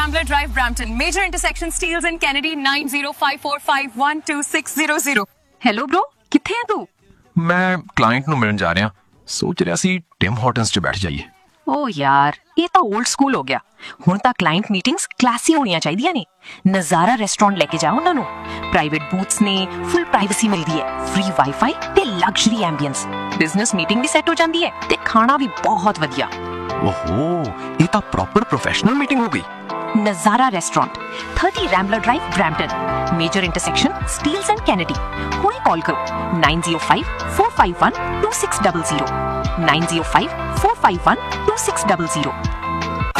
Rambler Drive, Brampton. Major intersection, Steeles and Kennedy, 9054512600. Hello bro, ਕਿੱਥੇ ਹੈ ਤੂੰ? ਮੈਂ ਕਲਾਇੰਟ ਨੂੰ ਮਿਲਣ ਜਾ ਰਿਹਾ, ਸੋਚ ਰਿਹਾ ਸੀ ਟਿਮ ਹਾਰਟਨਸ 'ਚ ਬੈਠ ਜਾਈਏ। ਓ ਯਾਰ, ਇਹ ਤਾਂ 올ਡ ਸਕੂਲ ਹੋ ਗਿਆ। ਹੁਣ ਤਾਂ ਕਲਾਇੰਟ ਮੀਟਿੰਗਸ ਕਲਾਸੀ ਹੋਣੀਆਂ ਚਾਹੀਦੀਆਂ ਨੇ। ਨਜ਼ਾਰਾ ਰੈਸਟੋਰੈਂਟ ਲੈ ਕੇ ਜਾਓ ਉਹਨਾਂ ਨੂੰ। ਪ੍ਰਾਈਵੇਟ ਬੂਥਸ ਨੇ, ਫੁੱਲ ਪ੍ਰਾਈਵੇਸੀ ਮਿਲਦੀ ਹੈ, ਫ੍ਰੀ ਵਾਈਫਾਈ ਤੇ ਲਗਜ਼ਰੀ ਐਂਬੀਐਂਸ। ਬਿਜ਼ਨਸ ਮੀਟਿੰਗ ਵੀ ਸੈੱਟ ਹੋ ਜਾਂਦੀ ਹੈ ਤੇ ਖਾਣਾ ਵੀ ਬਹੁਤ ਵਧੀਆ। ਓਹੋ, ਇਹ ਤਾਂ ਪ੍ਰੋਪਰ ਪ੍ਰੋਫੈਸ਼ਨਲ ਮੀਟਿੰਗ ਹੋ ਗਈ। ਨਜ਼ਾਰਾ restaurant, 30 ਰੈਂਬਲਰ drive, Brampton. Major intersection, Steeles and Kennedy. ਹੁਣੇ ਕਾਲ ਕਰੋ 9054512600 9054512600